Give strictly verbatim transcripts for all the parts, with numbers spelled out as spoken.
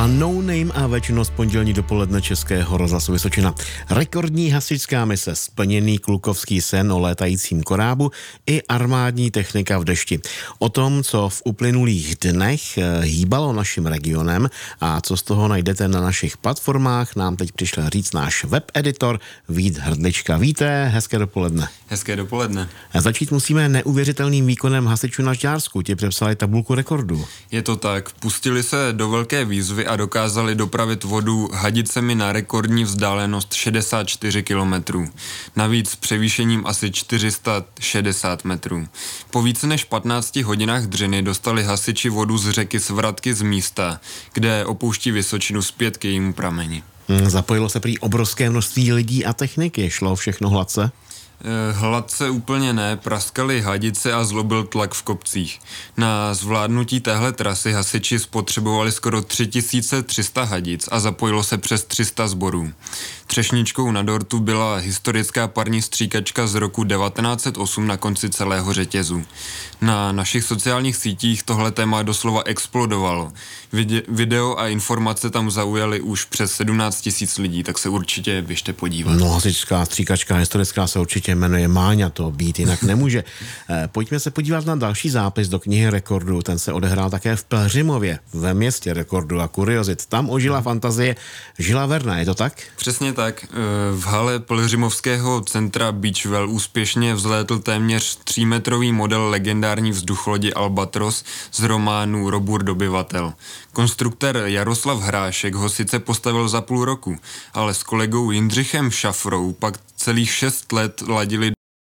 byla No Name a Věčnost pondělní dopoledne Českého rozhlasu Vysočina. Rekordní hasičská mise, splněný klukovský sen o létajícím korábu i armádní technika v dešti. O tom, co v uplynulých dnech hýbalo naším regionem a co z toho najdete na našich platformách, nám teď přišel říct náš webeditor Vít Hrdlička. Víte, hezké dopoledne. Hezké dopoledne. A začít musíme neuvěřitelným výkonem hasičů na Žďársku. Ti přepsali tabulku rekordů. Je to tak. Pustili se do velké výzvy a dokázali dopravit vodu Hadicemi na rekordní vzdálenost šedesát čtyři kilometrů. Navíc s převýšením asi čtyři sta šedesát metrů. Po více než patnácti hodinách dřiny dostali hasiči vodu z řeky Svratky z místa, kde opouští Vysočinu zpět k jejímu prameni. Hmm, zapojilo se prý obrovské množství lidí a techniky. Šlo všechno hladce? Hladce úplně ne, praskaly hadice a zlobil tlak v kopcích. Na zvládnutí téhle trasy hasiči spotřebovali skoro tři tisíce tři sta hadic a zapojilo se přes tři sta sborů. Třešničkou na dortu byla historická parní stříkačka z roku devatenáct set osm na konci celého řetězu. Na našich sociálních sítích tohle téma doslova explodovalo. Video a informace tam zaujaly už přes sedmnáct tisíc lidí, tak se určitě běžte podívat. No, hasičská stříkačka historická se určitě jmenuje Máňa, to být jinak nemůže. Pojďme se podívat na další zápis do knihy rekordů. Ten se odehrál také v Pelhřimově, ve městě rekordů a kuriozit. Tam ožila fantazie Žila Verna, je to tak? Přesně tak. V hale Pelhřimovského centra Beachwell úspěšně vzlétl téměř třímetrový model legendární vzducholodi Albatros z románu Robur dobyvatel. Konstruktér Jaroslav Hrášek ho sice postavil za půl roku, ale s kolegou Jindřichem Šafrou pak celých šest let ladili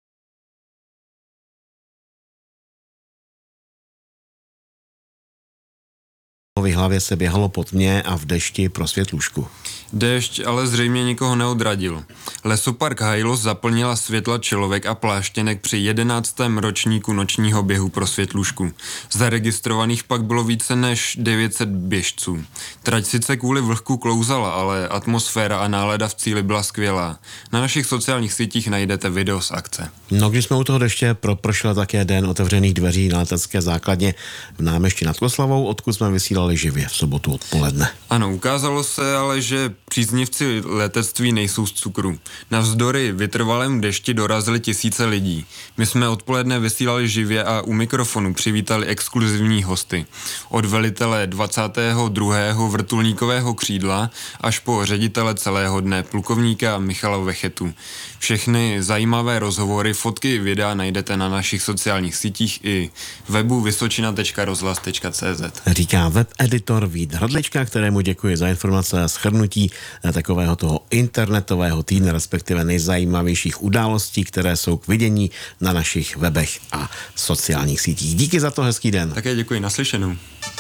V hlavě se běhalo po tmě a v dešti pro světlušku. Déšť ale zřejmě nikoho neodradil. Lesopark Hajlos zaplnila světla čelovek a pláštěnek při jedenáctém ročníku nočního běhu pro světlušku. Zaregistrovaných pak bylo více než devět set běžců. Trať sice kvůli vlhku klouzala, ale atmosféra a nálada v cíli byla skvělá. Na našich sociálních sítích najdete video z akce. No, když jsme u toho deště, prošel také den otevřených dveří na letecké základně v Náměšti nad Koslavou, odkud jsme vysílali živě v sobotu odpoledne. Ano, ukázalo se ale, že příznivci letectví nejsou z cukru. Navzdory vytrvalému dešti dorazili tisíce lidí. My jsme odpoledne vysílali živě a u mikrofonu přivítali exkluzivní hosty. Od velitele dvacátého druhého vrtulníkového křídla až po ředitele celého dne, plukovníka Michala Vechetu. Všechny zajímavé rozhovory, fotky, videa najdete na našich sociálních sítích i webu vysočina tečka rozhlas tečka cé zet. Říká webeditor Vít Hrdlička, kterému děkuji za informace a shrnutí takového toho internetového týdne, respektive nejzajímavějších událostí, které jsou k vidění na našich webech a sociálních sítích. Díky za to, hezký den. Také děkuji, naslyšenou.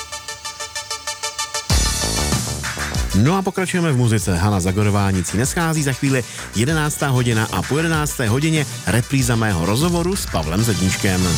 No a pokračujeme v muzice. Hana Zagorová nic jí neschází, za chvíli jedenáctá hodina a po jedenácté hodině repríza mého rozhovoru s Pavlem Zedníčkem.